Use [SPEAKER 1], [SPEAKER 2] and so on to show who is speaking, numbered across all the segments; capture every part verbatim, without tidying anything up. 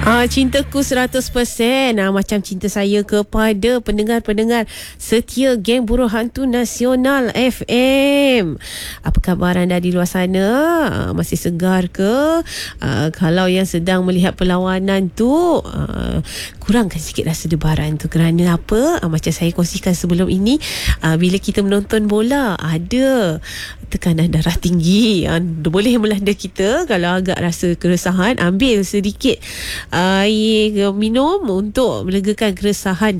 [SPEAKER 1] Ah, cintaku seratus peratus ah, macam cinta saya kepada pendengar-pendengar setia geng Buruh Hantu Nasional F M. Apa khabar anda di luar sana? Ah, masih segar ke? Ah, kalau yang sedang melihat perlawanan tu, ah, kurangkan sikit rasa debaran tu. Kerana apa? Ah, macam saya kongsikan sebelum ini, ah, bila kita menonton bola, ada tekanan darah tinggi, ah, boleh melanda kita. Kalau agak rasa keresahan, ambil sedikit air minum untuk melegakan keresahan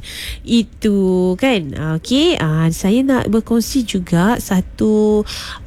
[SPEAKER 1] itu, kan. Okey, uh, saya nak berkongsi juga satu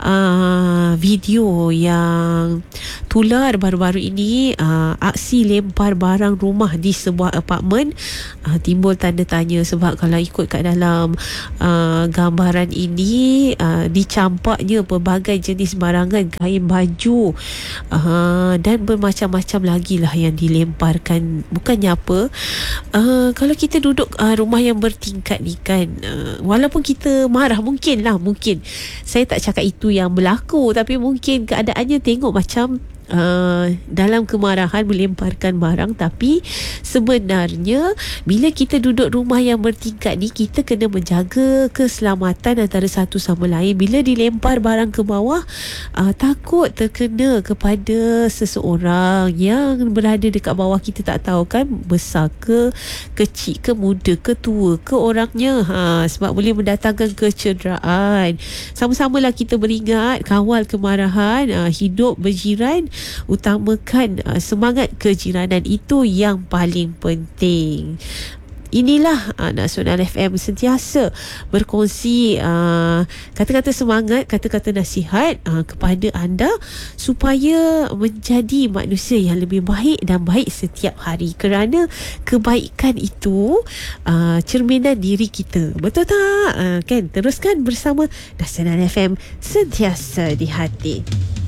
[SPEAKER 1] uh, video yang tular baru-baru ini. Uh, aksi lempar barang rumah di sebuah apartmen. Uh, timbul tanda tanya sebab kalau ikut kat dalam uh, gambaran ini, uh, dicampaknya pelbagai jenis barangan, kain baju, uh, dan bermacam-macam lagi lah yang dilempar. Bukannya apa, uh, kalau kita duduk uh, rumah yang bertingkat ni, kan, uh, walaupun kita marah, mungkin lah, mungkin saya tak cakap itu yang berlaku, tapi mungkin keadaannya tengok macam Uh, dalam kemarahan melemparkan barang. Tapi sebenarnya bila kita duduk rumah yang bertingkat ni, kita kena menjaga keselamatan antara satu sama lain. Bila dilempar barang ke bawah, uh, takut terkena kepada seseorang yang berada dekat bawah. Kita tak tahu, kan, besar ke, kecil ke, muda ke, tua ke orangnya, ha, sebab boleh mendatangkan kecederaan. Sama-samalah kita beringat, kawal kemarahan, uh, hidup berjiran, utamakan uh, semangat kejiranan, itu yang paling penting. Inilah uh, Nasional F M sentiasa berkongsi uh, kata-kata semangat, kata-kata nasihat uh, kepada anda supaya menjadi manusia yang lebih baik dan baik setiap hari. Kerana kebaikan itu uh, cerminan diri kita. Betul tak? Uh, kan? Teruskan bersama Nasional F M, sentiasa di hati.